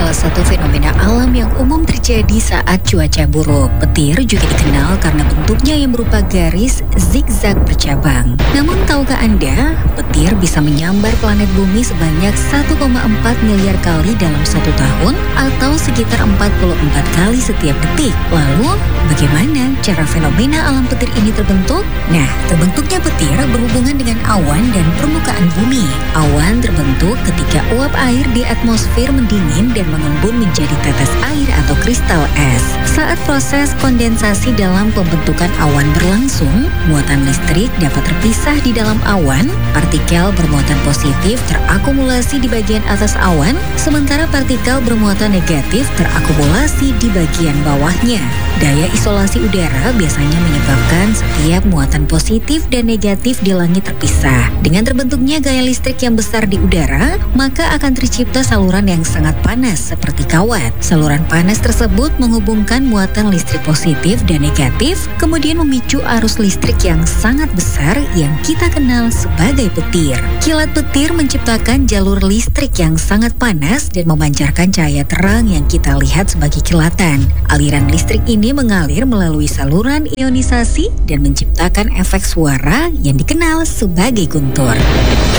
salah satu fenomena alam yang umum terjadi saat cuaca buruk. Petir juga dikenal karena bentuknya yang berupa garis zigzag bercabang. Namun tahukah Anda, petir bisa menyambar planet bumi sebanyak 1,4 miliar kali dalam satu tahun atau sekitar 44 kali setiap detik. Lalu, bagaimana cara fenomena alam petir ini terbentuk? Nah, terbentuknya petir berhubungan dengan awan dan permukaan bumi. Awan terbentuk ketika uap air di atmosfer mendingin dan mengembun menjadi tetes air atau kristal es. Saat proses kondensasi dalam pembentukan awan berlangsung, muatan listrik dapat terpisah di dalam awan. Partikel bermuatan positif terakumulasi di bagian atas awan, sementara partikel bermuatan negatif terakumulasi di bagian bawahnya. Daya isolasi udara biasanya menyebabkan setiap muatan positif dan negatif di langit terpisah. Dengan terbentuknya gaya listrik yang besar di udara, maka akan tercipta saluran yang sangat panas seperti kawat. Saluran panas tersebut menghubungkan muatan listrik positif dan negatif, kemudian memicu arus listrik yang sangat besar yang kita kenal sebagai petir. Kilat petir menciptakan jalur listrik yang sangat panas dan memancarkan cahaya terang yang kita lihat sebagai kilatan. Aliran listrik ini mengalir melalui saluran ionisasi dan menciptakan efek suara yang dikenal sebagai guntur.